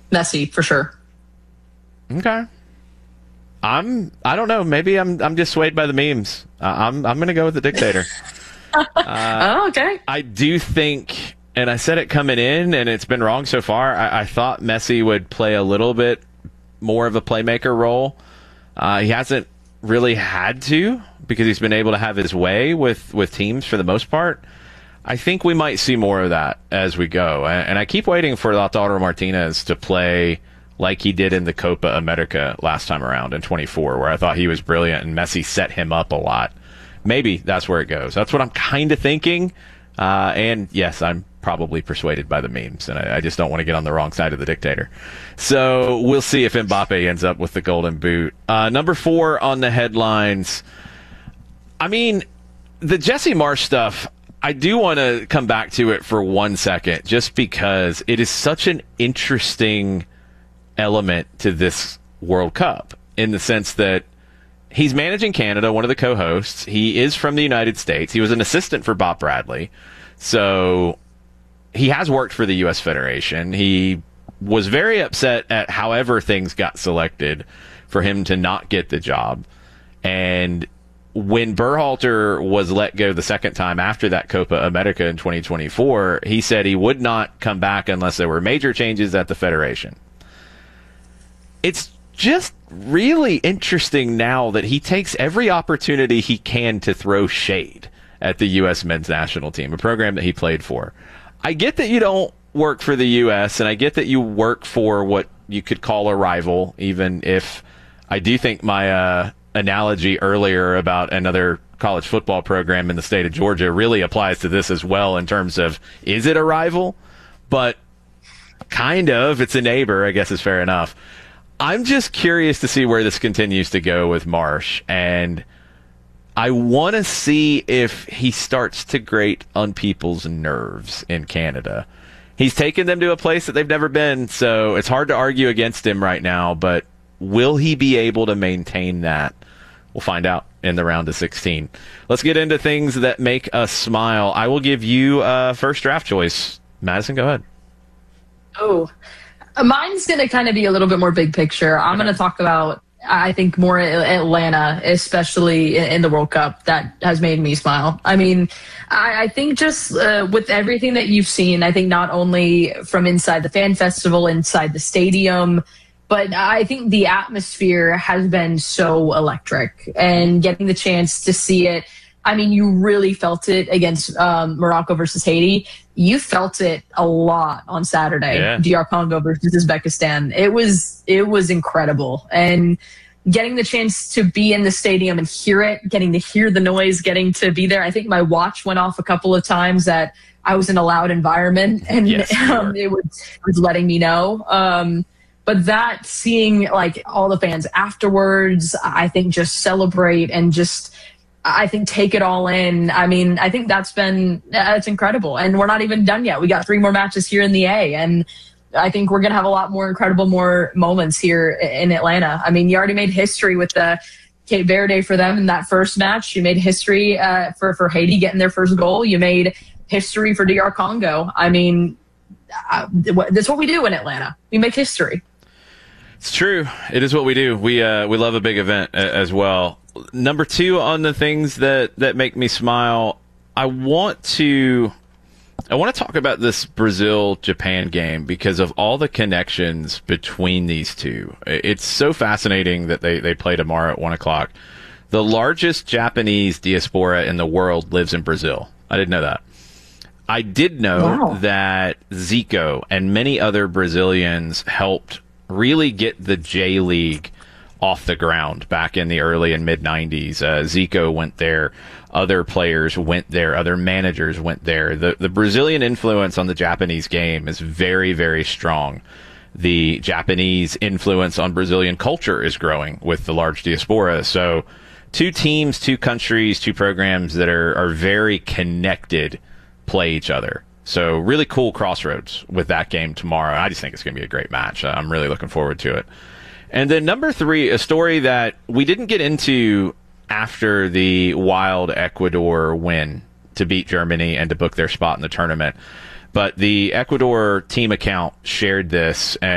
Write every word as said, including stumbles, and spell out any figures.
Messi, for sure. Okay. I'm, I don't know. Maybe I'm, I'm just swayed by the memes. Uh, I'm, I'm going to go with the dictator. uh, oh, okay. I do think, and I said it coming in, and it's been wrong so far. I, I thought Messi would play a little bit more of a playmaker role. Uh, he hasn't really had to because he's been able to have his way with, with teams for the most part. I think we might see more of that as we go. And, and I keep waiting for Lautaro Martinez to play like he did in the Copa America last time around in twenty-four, where I thought he was brilliant and Messi set him up a lot. Maybe that's where it goes. That's what I'm kind of thinking. Uh, and yes, I'm probably persuaded by the memes, and I, I just don't want to get on the wrong side of the dictator. So we'll see if Mbappe ends up with the golden boot. Uh, number four on the headlines. I mean, the Jesse Marsch stuff, I do want to come back to it for one second, just because it is such an interesting element to this World Cup, in the sense that he's managing Canada, one of the co-hosts. He is from the United States. He was an assistant for Bob Bradley. So he has worked for the U S Federation. He was very upset at however things got selected for him to not get the job. And when Berhalter was let go the second time after that Copa America in twenty twenty-four, he said he would not come back unless there were major changes at the Federation. It's just really interesting now that he takes every opportunity he can to throw shade at the U S men's national team, a program that he played for. I get that you don't work for the U S, and I get that you work for what you could call a rival, even if I do think my uh, analogy earlier about another college football program in the state of Georgia really applies to this as well, in terms of, is it a rival? But kind of. It's a neighbor, I guess is fair enough. I'm just curious to see where this continues to go with Marsch, and I want to see if he starts to grate on people's nerves in Canada. He's taken them to a place that they've never been, so it's hard to argue against him right now, but will he be able to maintain that? We'll find out in the round of sixteen. Let's get into things that make us smile. I will give you a first draft choice. Madison, go ahead. Oh, mine's going to kind of be a little bit more big picture. I'm okay. going to talk about, I think, more Atlanta, especially in the World Cup, that has made me smile. I mean, I, I think just uh, with everything that you've seen, I think not only from inside the fan festival, inside the stadium, but I think the atmosphere has been so electric, and getting the chance to see it. I mean, you really felt it against um, Morocco versus Haiti. You felt it a lot on Saturday, yeah. D R Congo versus Uzbekistan. It was it was incredible. And getting the chance to be in the stadium and hear it, getting to hear the noise, getting to be there. I think my watch went off a couple of times that I was in a loud environment, and yes, um, it, was, it was letting me know. Um, but that, seeing like all the fans afterwards, I think just celebrate and just – I think take it all in. I mean, I think that's been, that's incredible. And we're not even done yet. We got three more matches here in the A, and I think we're going to have a lot more incredible more moments here in Atlanta. I mean, you already made history with the Cape Verde for them in that first match. You made history uh, for, for Haiti getting their first goal. You made history for D R Congo. I mean, uh, that's what we do in Atlanta. We make history. It's true. It is what we do. We uh, we love a big event as well. Number two on the things that, that make me smile, I want to I want to talk about this Brazil-Japan game because of all the connections between these two. It's so fascinating that they, they play tomorrow at one o'clock. The largest Japanese diaspora in the world lives in Brazil. I didn't know that. I did know wow. that Zico and many other Brazilians helped really get the J League off the ground back in the early and mid nineties. Uh, Zico went there. Other players went there. Other managers went there. The, the Brazilian influence on the Japanese game is very, very strong. The Japanese influence on Brazilian culture is growing with the large diaspora. So two teams, two countries, two programs that are, are very connected play each other. So really cool crossroads with that game tomorrow. I just think it's going to be a great match. I'm really looking forward to it. And then number three, a story that we didn't get into after the wild Ecuador win to beat Germany and to book their spot in the tournament. But the Ecuador team account shared this, and